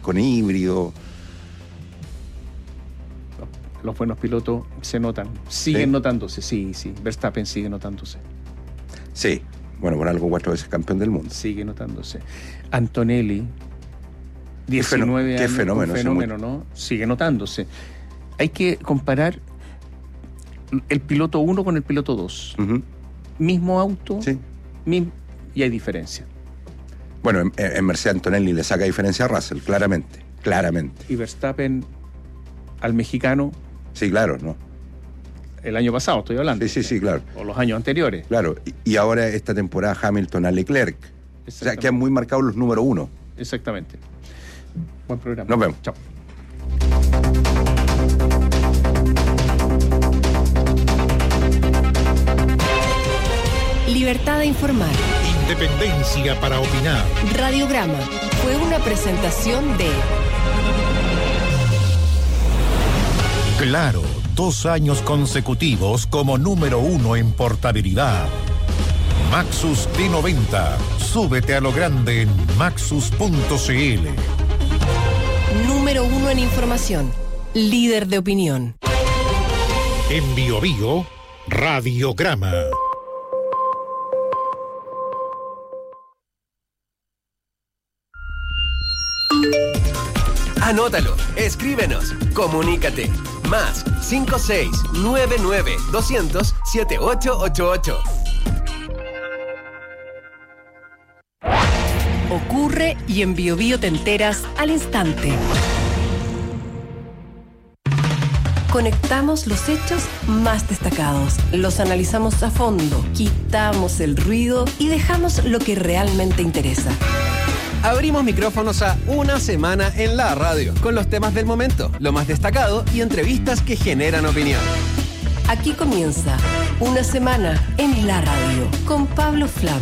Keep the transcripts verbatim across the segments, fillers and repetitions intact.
con híbrido. Los buenos pilotos se notan, siguen ¿Sí? notándose, sí, sí. Verstappen sigue notándose. Sí, bueno, por algo cuatro veces campeón del mundo. Sigue notándose. Antonelli, Qué fenó- diecinueve qué años, fenómeno, un ese fenómeno, ¿no? Sigue notándose. Hay que comparar el piloto uno con el piloto dos. Ujú. Mismo auto, Sí. mi- y hay diferencia. Bueno, en, en Mercedes Antonelli le saca diferencia a Russell, claramente, claramente. Y Verstappen al mexicano Sí, claro, ¿no? el año pasado, estoy hablando. Sí, sí, sí, claro. O los años anteriores. Claro, y, y ahora esta temporada Hamilton a Leclerc. O sea, Exactamente. quedan muy marcados los número uno. Exactamente. Buen programa. Nos vemos. Chao. Libertad de informar. Independencia para opinar. Radiograma fue una presentación de Claro, dos años consecutivos como número uno en portabilidad. Maxus T noventa. Súbete a lo grande en maxus punto c l. número uno en información, líder de opinión. En Bio Bio, Radiograma. Anótalo, escríbenos, comunícate. Más cinco seis nueve nueve dos cero cero siete ocho ocho ocho. Ocurre y en Bio Bio te enteras al instante. Conectamos los hechos más destacados, los analizamos a fondo, quitamos el ruido y dejamos lo que realmente interesa. Abrimos micrófonos a Una Semana en la Radio, con los temas del momento, lo más destacado y entrevistas que generan opinión. Aquí comienza Una Semana en la Radio con Pablo Flam.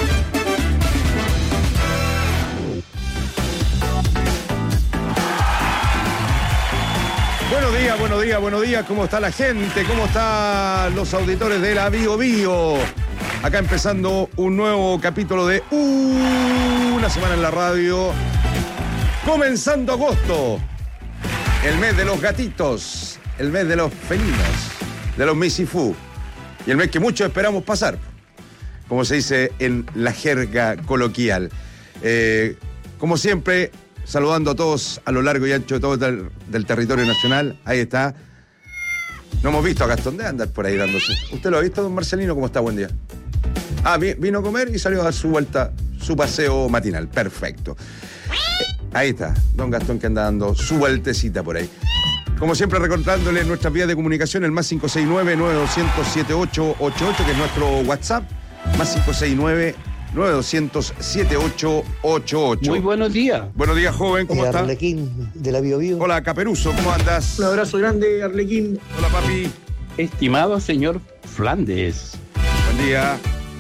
Buenos días, buenos días, buenos días. ¿Cómo está la gente? ¿Cómo están los auditores de la Bio Bio? Acá empezando un nuevo capítulo de Una Semana en la Radio. Comenzando agosto. El mes de los gatitos. El mes de los felinos. De los misifú. Y el mes que muchos esperamos pasar. Como se dice en la jerga coloquial. Eh, como siempre, saludando a todos a lo largo y ancho de todo el, del territorio nacional. Ahí está. No hemos visto a Gastón de andar por ahí dándose. ¿Usted lo ha visto, don Marcelino? ¿Cómo está? Buen día. Ah, vino a comer y salió a dar su vuelta, su paseo matinal. Perfecto. Eh, ahí está, don Gastón, que anda dando su vueltecita por ahí. Como siempre, recordándole nuestras vías de comunicación, el más cinco seis nueve nueve dos cero cero siete ocho ocho ocho, que es nuestro WhatsApp. Más cinco seis nueve nueve dos cero cero siete ocho ocho ocho. Muy buenos días. Buenos días, joven, ¿cómo Eh, está? Arlequín, de la Bio Bio. Hola, Caperuso, ¿cómo andas? Un abrazo grande, Arlequín. Hola, papi. Estimado señor Flandes. Buen día.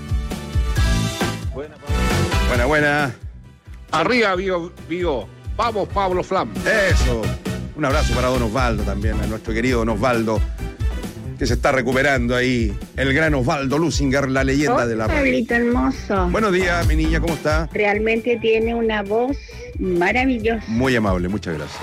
Buena, Buena, buena. Arriba, Bio, Bio. Vamos, Pablo Flam. Eso. Un abrazo para don Osvaldo también, a nuestro querido don Osvaldo, que se está recuperando ahí. El gran Osvaldo Lusinger, la leyenda Oh, de la radio. Pablito hermoso. Buenos días, mi niña, ¿cómo está? Realmente tiene una voz maravillosa. Muy amable, muchas gracias.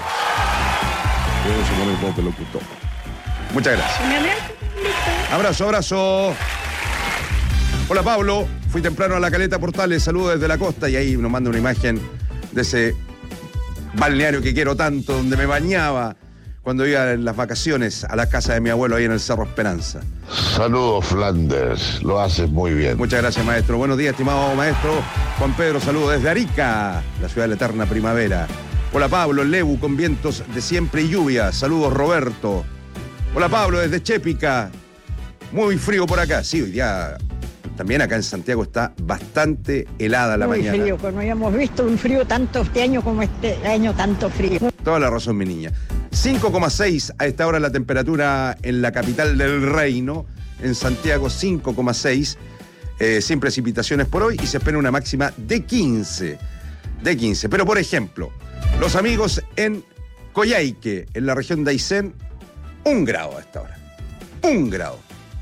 Yo se pone como pelocutor. Muchas gracias. Un abrazo, Pablito. Abrazo, abrazo. Hola, Pablo. Fui temprano a la Caleta Portales, saludo desde la costa y ahí nos manda una imagen de ese balneario que quiero tanto, donde me bañaba cuando iba en las vacaciones a la casa de mi abuelo ahí en el Cerro Esperanza. Saludos, Flanders, lo haces muy bien. Muchas gracias, maestro. Buenos días, estimado maestro. Juan Pedro, saludo desde Arica, la ciudad de la eterna primavera. Hola, Pablo, Lebu, con vientos de siempre y lluvia. Saludos, Roberto. Hola, Pablo, desde Chépica. Muy frío por acá. Sí, hoy día también acá en Santiago está bastante helada la Muy mañana. frío, que no habíamos visto un frío tanto este año como este año, tanto frío. Toda la razón, mi niña. cinco coma seis a esta hora la temperatura en la capital del reino. En Santiago, cinco coma seis. Eh, sin precipitaciones por hoy y se espera una máxima de quince. De quince. Pero, por ejemplo, los amigos en Coyhaique, en la región de Aysén, un grado a esta hora. Un grado.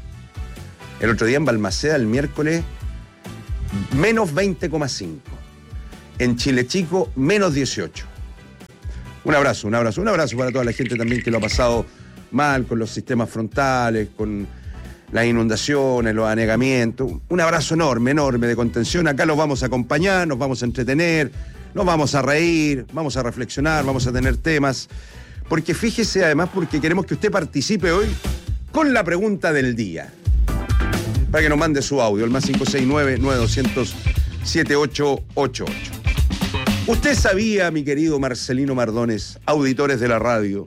El otro día en Balmaceda, el miércoles, menos veinte coma cinco. En Chile Chico, menos dieciocho. Un abrazo, un abrazo, un abrazo para toda la gente también que lo ha pasado mal con los sistemas frontales, con las inundaciones, los anegamientos. Un abrazo enorme, enorme de contención. Acá los vamos a acompañar, nos vamos a entretener, nos vamos a reír, vamos a reflexionar, vamos a tener temas. Porque fíjese, además, porque queremos que usted participe hoy con la pregunta del día. Para que nos mande su audio, el más cinco seis nueve, nueve dos cero cero, siete ocho ocho ocho. ¿Usted sabía, mi querido Marcelino Mardones, auditores de la radio,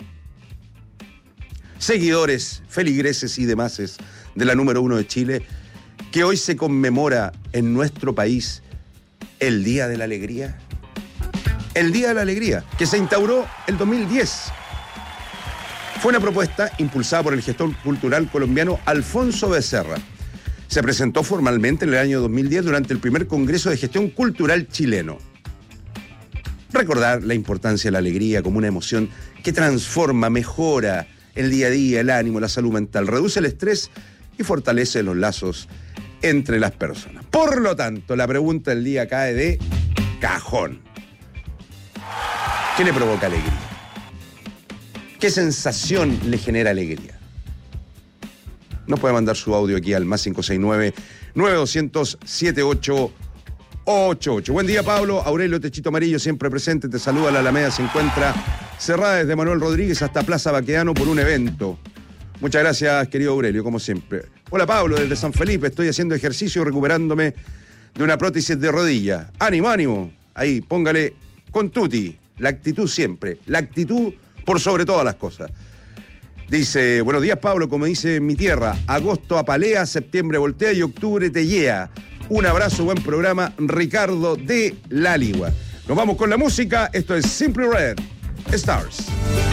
seguidores, feligreses y demás de la número uno de Chile, que hoy se conmemora en nuestro país el Día de la Alegría? El Día de la Alegría, que se instauró el dos mil diez. Fue una propuesta impulsada por el gestor cultural colombiano Alfonso Becerra. Se presentó formalmente en el año dos mil diez durante el primer Congreso de Gestión Cultural chileno. Recordar la importancia de la alegría como una emoción que transforma, mejora el día a día, el ánimo, la salud mental, reduce el estrés y fortalece los lazos entre las personas. Por lo tanto, la pregunta del día cae de cajón. ¿Qué le provoca alegría? ¿Qué sensación le genera alegría? Nos puede mandar su audio aquí al más cinco seis nueve, nueve dos cero cero, siete ocho ocho ocho. Buen día, Pablo. Aurelio Techito Amarillo, siempre presente. Te saluda. La Alameda se encuentra cerrada desde Manuel Rodríguez hasta Plaza Baquedano por un evento. Muchas gracias, querido Aurelio, como siempre. Hola, Pablo, desde San Felipe. Estoy haciendo ejercicio recuperándome de una prótesis de rodilla. Ánimo, ánimo. Ahí, póngale con tutti. La actitud siempre. La actitud por sobre todas las cosas. Dice, buenos días, Pablo. Como dice en mi tierra, agosto apalea, septiembre voltea y octubre te llea. Un abrazo, buen programa, Ricardo de La Ligua. Nos vamos con la música. Esto es Simply Red Stars.